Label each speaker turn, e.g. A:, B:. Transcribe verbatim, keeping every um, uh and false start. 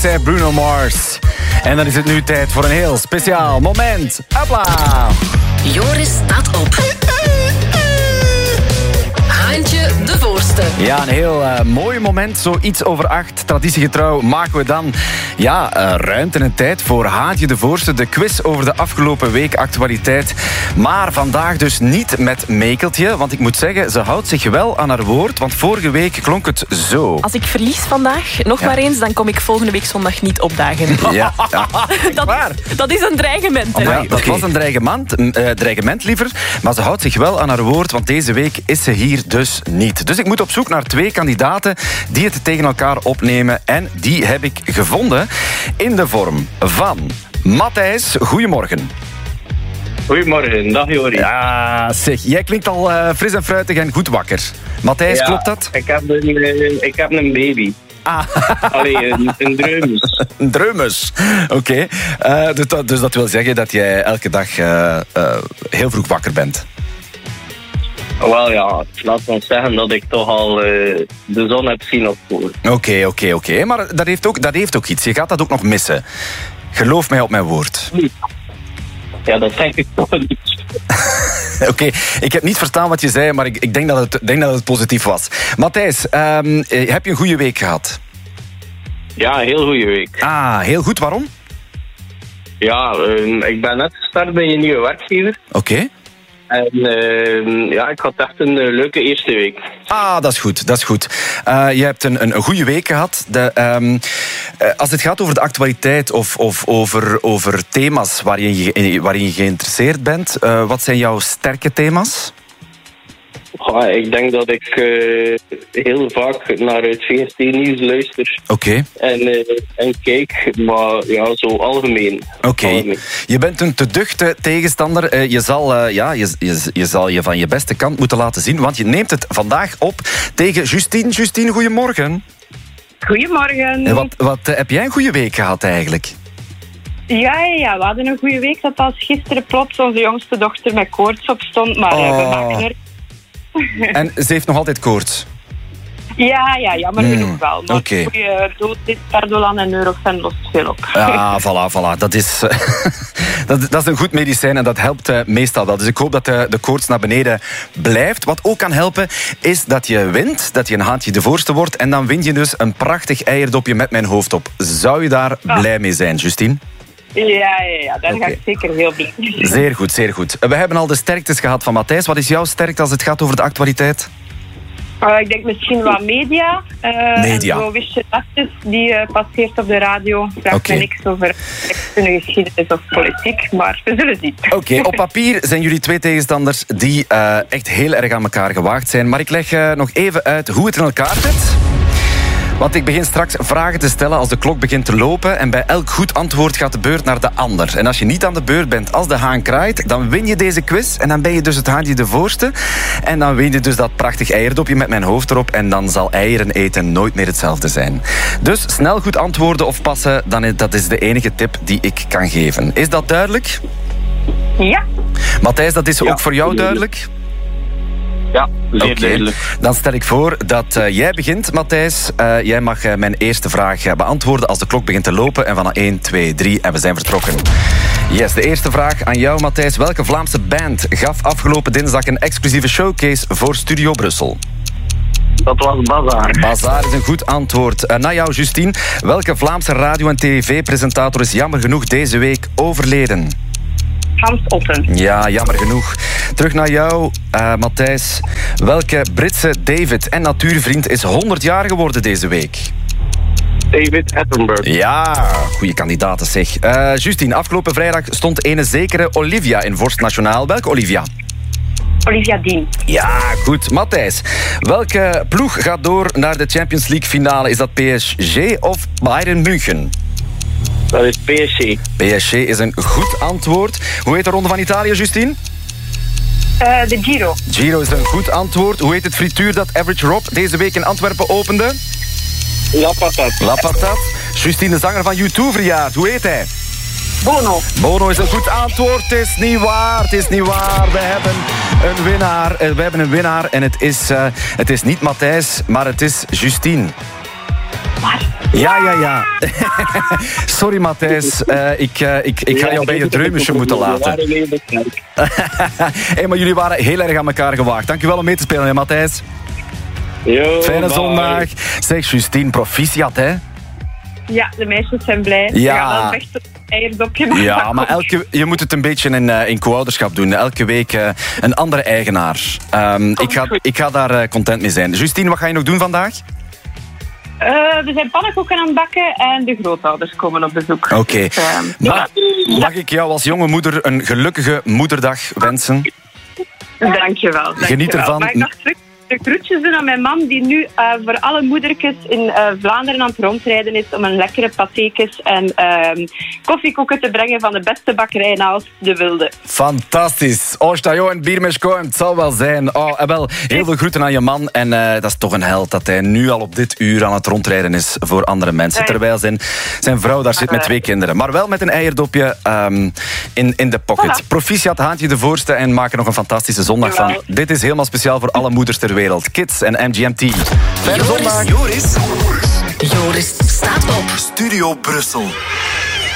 A: zei Bruno Mars. En dan is het nu tijd voor een heel speciaal moment. Hopla!
B: Joris staat op. Haantje de Voorste.
A: Ja, een heel uh, mooi moment. Zo iets over acht. Traditiegetrouw maken we dan ja, uh, ruimte en tijd voor Haantje de Voorste. De quiz over de afgelopen week actualiteit. Maar vandaag dus niet met Mekeltje. Want ik moet zeggen, ze houdt zich wel aan haar woord. Want vorige week klonk het zo.
C: Als ik verlies vandaag, nog
A: Ja.
C: maar eens, dan kom ik volgende week zondag niet opdagen.
A: Ja, ja.
C: Dat, dat is een dreigement. Hè?
A: Ja,
D: Amai,
A: dat
D: oké.
A: was een dreigement, uh, dreigement liever. Maar ze houdt zich wel aan haar woord, want deze week is ze hier dus niet. Dus ik moet op zoek naar twee kandidaten die het tegen elkaar opnemen. En die heb ik gevonden in de vorm van Matthijs. Goedemorgen.
E: Goedemorgen, dag Joris.
A: Ja, zeg, jij klinkt al uh, fris en fruitig en goed wakker. Matthijs,
E: Ja,
A: klopt dat?
E: Ik heb een, eh, ik heb een baby.
A: Ah,
E: Allee, een, een dreumes.
A: een dreumes. Oké. Uh, dus, dat, dus dat wil zeggen dat jij elke dag uh, uh, heel vroeg wakker bent.
E: Wel ja, laat ons zeggen dat ik toch al eh, de zon heb zien opkomen.
A: Oké, oké, oké. Maar dat heeft, ook, dat heeft ook iets. Je gaat dat ook nog missen. Geloof mij op mijn woord.
E: Ja, dat denk ik toch niet.
A: Oké, ik heb niet verstaan wat je zei, maar ik, ik denk, dat het, denk dat het positief was. Matthijs, um, heb je een goede week gehad?
E: Ja, heel goede week.
A: Ah, heel goed. Waarom?
E: Ja, eh, ik ben net gestart bij een nieuwe werkgever.
A: Oké.
E: En eh, ja, ik had echt een eh, leuke eerste week.
A: Ah, dat is goed, dat is goed. Uh, je hebt een, een, een goede week gehad. De, um, uh, als het gaat over de actualiteit of, of over, over thema's waarin je, waarin je geïnteresseerd bent, uh, wat zijn jouw sterke thema's?
E: Ja, ik denk dat ik eh, heel vaak naar het V S T-nieuws luister.
A: Oké.
E: En, eh, en kijk, maar ja, zo algemeen.
A: Oké,
E: Algemeen.
A: je bent een te duchte tegenstander. Uh, je, zal, uh, ja, je, je, je zal je van je beste kant moeten laten zien, want je neemt het vandaag op tegen Justine. Justine, goedemorgen.
F: Goedemorgen.
A: En wat, wat uh, heb jij een goede week gehad eigenlijk?
F: Ja, ja, ja, we hadden een goede week. Dat als gisteren plots onze jongste dochter met koorts op stond. Maar eh, we
A: Oh.
F: maken er...
A: En ze heeft nog altijd koorts.
F: Ja, ja, jammer
A: Hmm,
F: genoeg wel. Maar
A: oké.
F: goede dosis, Pardolan en Nurofen lost veel op.
A: Ah, voilà, voilà. Dat is, uh, dat, dat is een goed medicijn en dat helpt uh, meestal wel. Dus ik hoop dat uh, de koorts naar beneden blijft. Wat ook kan helpen, is dat je wint. Dat je een Haantje de Voorste wordt. En dan win je dus een prachtig eierdopje met mijn hoofd op. Zou je daar
F: Ah.
A: blij mee zijn, Justine?
F: Ja, ja, ja, daar ga
A: Oké.
F: ik zeker heel blij mee zijn.
A: Zeer goed, zeer goed. We hebben al de sterktes gehad van Matthijs. Wat is jouw sterkte als het gaat over de actualiteit?
F: Uh, ik denk misschien wat media. Uh,
A: Media.
F: En zo wist je dat is, die uh, passeert op de radio. Vraag
A: Oké.
F: me niks over rechtskundige geschiedenis of politiek, maar we zullen zien.
A: Oké, op papier zijn jullie twee tegenstanders die uh, echt heel erg aan elkaar gewaagd zijn. Maar ik leg uh, nog even uit hoe het in elkaar zit. Want ik begin straks vragen te stellen als de klok begint te lopen. En bij elk goed antwoord gaat de beurt naar de ander. En als je niet aan de beurt bent als de haan kraait, dan win je deze quiz. En dan ben je dus het Haantje de Voorste. En dan win je dus dat prachtig eierdopje met mijn hoofd erop. En dan zal eieren eten nooit meer hetzelfde zijn. Dus snel goed antwoorden of passen, dan is, dat is de enige tip die ik kan geven. Is dat duidelijk?
F: Ja,
A: Matthijs, dat is
E: Ja,
A: ook voor jou
E: duidelijk.
A: duidelijk?
E: Ja, zeer
A: Oké.
E: duidelijk.
A: Dan stel ik voor dat uh, jij begint, Matthijs. Uh, jij mag uh, mijn eerste vraag uh, beantwoorden als de klok begint te lopen. En van één, twee, drie en we zijn vertrokken. Yes, de eerste vraag aan jou, Matthijs. Welke Vlaamse band gaf afgelopen dinsdag een exclusieve showcase voor Studio Brussel?
E: Dat was Bazaar.
A: Bazaar is een goed antwoord. Uh, naar jou, Justine. Welke Vlaamse radio- en tv-presentator is jammer genoeg deze week overleden?
F: Hans Otten.
A: Ja, jammer genoeg. Terug naar jou, uh, Matthijs. Welke Britse David en natuurvriend is honderd jaar geworden deze week?
E: David Attenborough.
A: Ja, goede kandidaten zeg. Uh, Justine, afgelopen vrijdag stond ene zekere Olivia in Vorst Nationaal. Welke Olivia?
F: Olivia Dean.
A: Ja, goed. Matthijs, welke ploeg gaat door naar de Champions League finale? Is dat P S G of Bayern München?
E: Dat is P S G.
A: P S G is een goed antwoord. Hoe heet de Ronde van Italië, Justine?
F: Uh, de Giro.
A: Giro is een goed antwoord. Hoe heet het frituur dat Average Rob deze week in Antwerpen opende?
E: La Patat.
A: La Patat. Justine, de zanger van U twee, verjaard. Hoe heet hij?
F: Bono.
A: Bono is een goed antwoord. Het is niet waar. Het is niet waar. We hebben een winnaar. We hebben een winnaar. En het is, uh, het is niet Matthijs, maar het is Justine.
F: Maar...
A: Ja, ja, ja. Sorry, Matthijs. Uh, ik, uh, ik, ik ga jou bij je dreumusje moeten laten. Hey, maar jullie waren heel erg aan elkaar gewaagd. Dankjewel om mee te spelen, hè, Matthijs.
E: Yo,
A: Fijne
E: bye.
A: zondag. Zeg, Justine, proficiat, hè?
F: Ja, de meisjes zijn blij.
A: Ja.
F: Ze gaan wel echt een eierdopje maken.
A: Ja, maar elke, je moet het een beetje in, uh, in co-ouderschap doen. Elke week uh, een andere eigenaar. Um, ik, ga, ik ga daar uh, content mee zijn. Justine, wat ga je nog doen vandaag?
F: Uh, we zijn pannenkoeken aan het bakken en de grootouders komen op bezoek.
A: Oké. Okay.
F: Dus, uh,
A: mag, mag ik jou als jonge moeder een gelukkige moederdag wensen?
F: Dankjewel. Dank
A: Geniet
F: je wel.
A: ervan.
F: Mag ik nog terug de groetjes doen aan mijn man, die nu uh, voor alle moedertjes in uh, Vlaanderen aan het rondrijden is om een lekkere patékes en uh, koffiekoeken te brengen van de beste bakkerij naast de Wilde.
A: Fantastisch. Oh, sta jo en biermesko, het zal wel zijn. Oh, en wel, heel veel groeten aan je man. En uh, dat is toch een held dat hij nu al op dit uur aan het rondrijden is voor andere mensen. Terwijl zijn, zijn vrouw daar zit met twee kinderen. Maar wel met een eierdopje um, in, in de pocket. Voilà. Proficiat, Haantje de voorste en maak er nog een fantastische zondag van. Dit is helemaal speciaal voor alle moeders ter wereld. Kids en M G M T. Fijne zondag.
B: Joris. Joris staat op.
D: Studio Brussel.